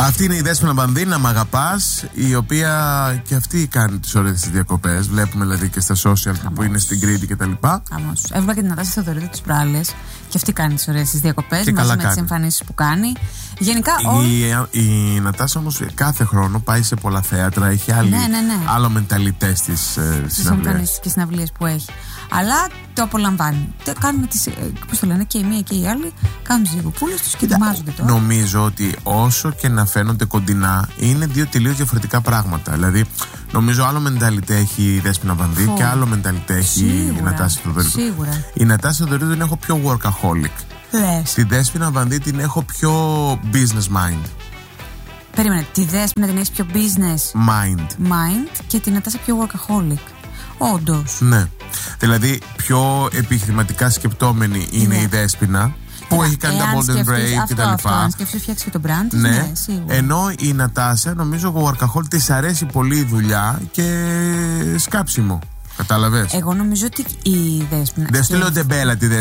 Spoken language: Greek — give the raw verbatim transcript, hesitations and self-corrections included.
Αυτή είναι η Δέσποινα Πανδή, να μ' αγαπάς, η οποία και αυτή κάνει τις ωραίες τις διακοπές. Βλέπουμε δηλαδή και στα social Amos. Που είναι στην Κρήτη κτλ. Έβλεπα και την Νατάσα Θεοδωρίδου τις προάλλες. Και αυτή κάνει τις ωραίες τις διακοπές μαζί με τις εμφανίσεις που κάνει. Γενικά η, ό... η, η Νατάσα όμως κάθε χρόνο πάει σε πολλά θέατρα. Έχει άλλη, ναι, ναι, ναι. άλλο μενταλιτές στις ε, συναυλίες και συναυλίες που έχει. Αλλά το απολαμβάνει. Κάνουμε τις, πώς το λένε, και η μία και η άλλη κάνουν τις διακοπούλες τους και ετοιμάζονται τώρα. Νομίζω ότι όσο και να φαίνονται κοντινά, είναι δύο τελείως διαφορετικά πράγματα. Δηλαδή, νομίζω άλλο μενταλιτέ έχει η Δέσποινα Πανδή και άλλο μενταλιτέ έχει η Νατάσα Θεοδωρίδου. Σίγουρα. Η Νατάσα Θεοδωρίδου την έχω πιο workaholic. Λες. Τη Δέσποινα Πανδή την έχω πιο business mind. Περίμενε, τη Δέσποινα την έχεις πιο business mind. mind και την Νατάσα πιο workaholic. Όντως. Ναι. Δηλαδή, πιο επιχειρηματικά σκεπτόμενη είναι ναι. η Δέσποινα. Που έχει κάνει τα Golden Brave και τα λοιπά. Αν σκεφτείς, φτιάξει και τον brand της, ναι. ναι, σίγουρα. Ενώ η Νατάσα, νομίζω ο workaholic της αρέσει πολύ η δουλειά και σκάψιμο. Κατάλαβες. Εγώ νομίζω ότι η Δέσποινα. Δεν σου λέω ντεμπέλα τη Δέσποινα.